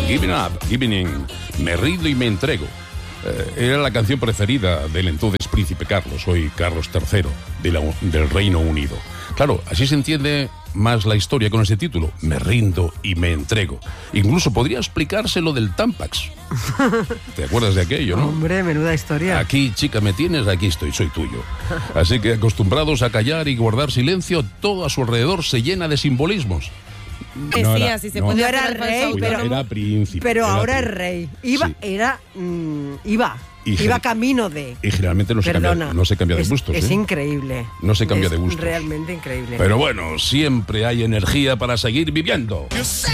Giving Up, Giving In, me rindo y me entrego. Era la canción preferida del entonces príncipe Carlos, hoy Carlos III, del Reino Unido. Claro, así se entiende más la historia con ese título, me rindo y me entrego. Incluso podría explicarse lo del Tampax. ¿Te acuerdas de aquello, no? Hombre, menuda historia. Aquí, chica, me tienes, aquí estoy, soy tuyo. Así que acostumbrados a callar y guardar silencio, todo a su alrededor se llena de simbolismos. No era, así se no. podía No era hacer el rey, falso pero- autónomo. Era príncipe. Pero era ahora es príncipe. rey. Sí. Y Iba camino de... Y generalmente no se cambia de gustos. Es ¿eh? increíble. No se cambia Es de gustos. Realmente increíble. Pero bueno, siempre hay energía para seguir viviendo.